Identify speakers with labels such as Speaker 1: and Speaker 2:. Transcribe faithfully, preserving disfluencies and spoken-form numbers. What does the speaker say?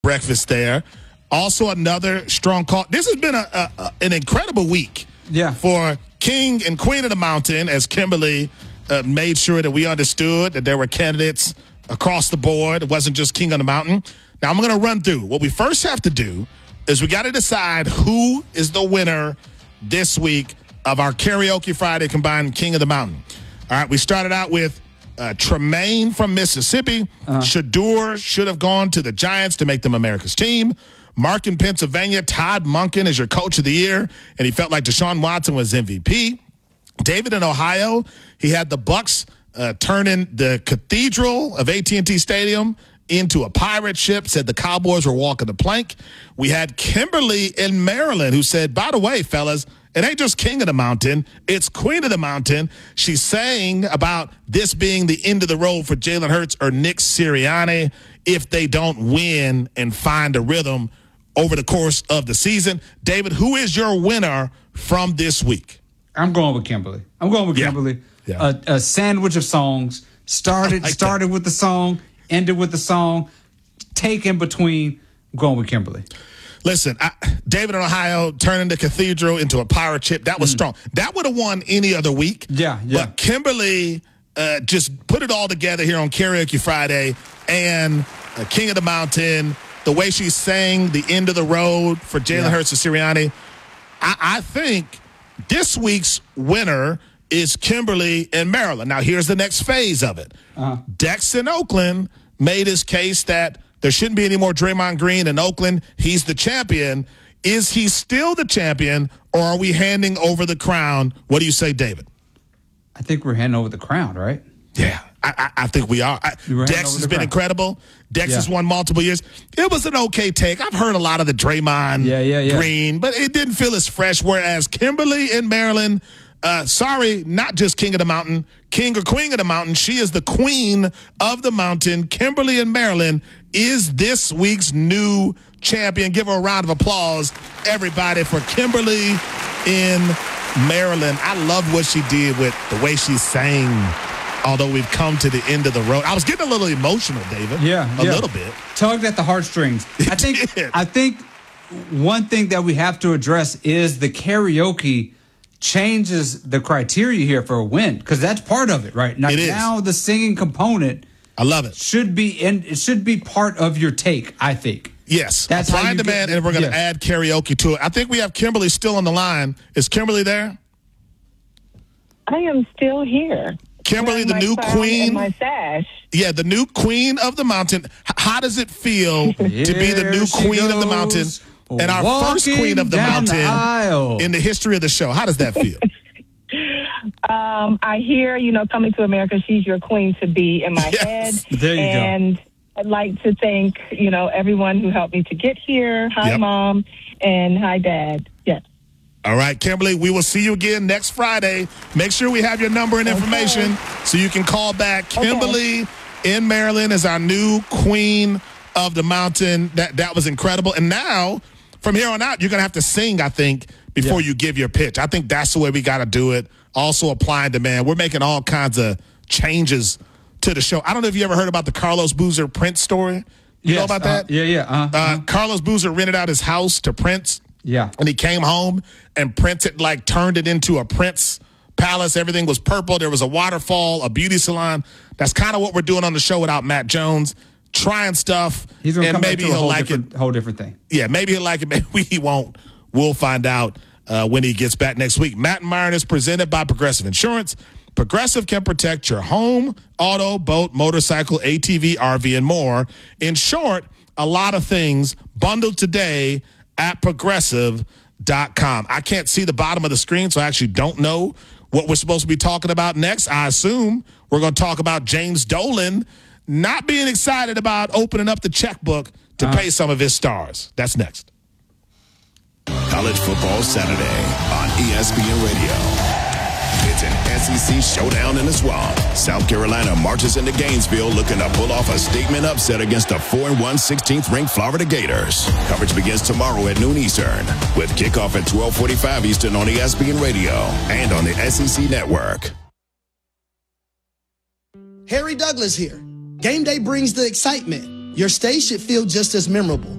Speaker 1: breakfast there. Also, another strong call. This has been a, a, a an incredible week
Speaker 2: yeah.
Speaker 1: for King and Queen of the Mountain, as Kimberly uh, made sure that we understood that there were candidates across the board. It wasn't just King of the Mountain. Now, I'm going to run through. What we first have to do is we got to decide who is the winner this week of our Karaoke Friday combined King of the Mountain. All right, we started out with uh, Tremaine from Mississippi. Uh-huh. Shador should have gone to the Giants to make them America's team. Mark in Pennsylvania, Todd Monken is your coach of the year, and he felt like Deshaun Watson was M V P. David in Ohio, he had the Bucks uh, turning the cathedral of A T and T Stadium into a pirate ship, said the Cowboys were walking the plank. We had Kimberly in Maryland who said, by the way, fellas, it ain't just King of the Mountain, it's Queen of the Mountain. She's saying about this being the end of the road for Jalen Hurts or Nick Sirianni if they don't win and find a rhythm over the course of the season. David, who is your winner from this week?
Speaker 2: I'm going with Kimberly. I'm going with
Speaker 1: yeah.
Speaker 2: Kimberly.
Speaker 1: Yeah.
Speaker 2: A, a sandwich of songs. Started like started that. with the song, ended with the song. Take in between. I'm going with Kimberly.
Speaker 1: Listen, I, David in Ohio turning the cathedral into a pirate ship. That was mm. strong. That would have won any other week.
Speaker 2: Yeah, yeah.
Speaker 1: But Kimberly uh, just put it all together here on Karaoke Friday. And uh, King of the Mountain, the way she sang the end of the road for Jalen yeah. Hurts and Sirianni, I, I think this week's winner is Kimberly in Maryland. Now, here's the next phase of it. Uh-huh. Dex in Oakland made his case that there shouldn't be any more Draymond Green in Oakland. He's the champion. Is he still the champion, or are we handing over the crown? What do you say, David?
Speaker 2: I think we're handing over the crown, right?
Speaker 1: Yeah, I, I, I think we are. I, Dex has been crown. incredible. Dex yeah. has won multiple years. It was an okay take. I've heard a lot of the Draymond
Speaker 2: yeah, yeah, yeah.
Speaker 1: Green, but it didn't feel as fresh, whereas Kimberly in Maryland, uh, sorry, not just King of the Mountain, King or Queen of the Mountain. She is the Queen of the Mountain. Kimberly in Maryland is this week's new champion. Give her a round of applause, everybody, for Kimberly in Maryland. I love what she did with the way she sang, although we've come to the end of the road. I was getting a little emotional, David.
Speaker 2: Yeah,
Speaker 1: a
Speaker 2: yeah.
Speaker 1: little bit.
Speaker 2: Tugged at the heartstrings. I think.
Speaker 1: Did.
Speaker 2: I think one thing that we have to address is the karaoke changes the criteria here for a win, because that's part of it, right? Now,
Speaker 1: it is.
Speaker 2: Now the singing component,
Speaker 1: I love it.
Speaker 2: Should be in. It should be part of your take, I think.
Speaker 1: Yes,
Speaker 2: that's
Speaker 1: supply and demand, and we're going to
Speaker 2: yeah.
Speaker 1: add karaoke to it. I think we have Kimberly still on the line. Is Kimberly there?
Speaker 3: I am still here.
Speaker 1: Kimberly, the new queen.
Speaker 3: And my sash.
Speaker 1: Yeah, the new Queen of the Mountain. H- how does it feel to be the new Queen of the Mountain and our first Queen of the Mountain
Speaker 2: the
Speaker 1: in the history of the show? How does that feel?
Speaker 3: um, I hear, you know, coming to America, she's your queen to be in my
Speaker 1: yes.
Speaker 3: head.
Speaker 2: There you
Speaker 3: and
Speaker 2: go.
Speaker 3: I'd like to thank, you know, everyone who helped me to get here. Hi,
Speaker 1: yep.
Speaker 3: Mom, and hi, Dad. Yes.
Speaker 1: All right, Kimberly, we will see you again next Friday. Make sure we have your number and information
Speaker 3: okay.
Speaker 1: so you can call back. Kimberly
Speaker 3: okay.
Speaker 1: in Maryland is our new Queen of the Mountain. That that was incredible. And now, from here on out, you're going to have to sing, I think, before yeah. you give your pitch. I think that's the way we got to do it. Also, apply and demand. We're making all kinds of changes to the show. I don't know if you ever heard about the Carlos Boozer Prince story. You
Speaker 2: yes,
Speaker 1: know about
Speaker 2: uh,
Speaker 1: that?
Speaker 2: Yeah, yeah. Uh,
Speaker 1: uh,
Speaker 2: uh,
Speaker 1: Carlos Boozer rented out his house to Prince.
Speaker 2: Yeah.
Speaker 1: And he came home and Prince had like turned it into a Prince palace. Everything was purple. There was a waterfall, a beauty salon. That's kind of what we're doing on the show without Matt Jones. Trying stuff.
Speaker 2: He's gonna
Speaker 1: and
Speaker 2: come
Speaker 1: maybe
Speaker 2: back to a
Speaker 1: he'll
Speaker 2: whole
Speaker 1: like
Speaker 2: different,
Speaker 1: it.
Speaker 2: Whole different thing.
Speaker 1: Yeah, maybe he'll like it. Maybe he won't. We'll find out uh, when he gets back next week. Matt and Myron is presented by Progressive Insurance. Progressive can protect your home, auto, boat, motorcycle, A T V, R V, and more. In short, a lot of things bundled today at Progressive dot com. I can't see the bottom of the screen, so I actually don't know what we're supposed to be talking about next. I assume we're going to talk about James Dolan not being excited about opening up the checkbook to uh-huh. pay some of his stars. That's next.
Speaker 4: College Football Saturday on E S P N Radio. It's an S E C showdown in the swamp. South Carolina marches into Gainesville looking to pull off a statement upset against the four and one sixteenth ranked Florida Gators. Coverage begins tomorrow at noon Eastern with kickoff at twelve forty-five Eastern on E S P N Radio and on the S E C Network.
Speaker 5: Harry Douglas here. Game day brings the excitement. Your stay should feel just as memorable.